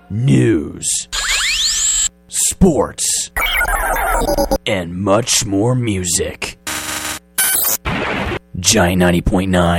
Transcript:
news, sports, and much more music. Giant 90.9